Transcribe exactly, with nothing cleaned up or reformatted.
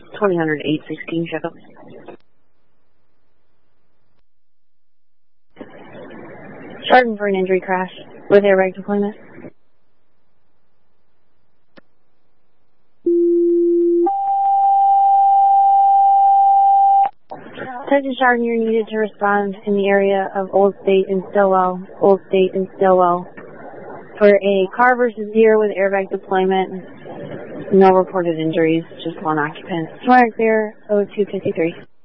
twenty hundred eight sixteen checkup. Charging for an injury crash with airbag deployment. Attention Sergeant, you're needed to respond in the area of Old State and Stillwell, Old State and Stillwell, for a car versus deer with airbag deployment. No reported injuries, just one occupant. Smart clear, oh two fifty-three.